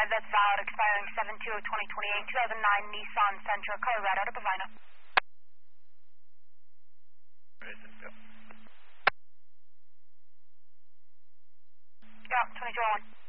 that's valid, expiring 7/2/2028, 2009 Nissan Sentra, Colorado to Pavina. Yeah, 2201.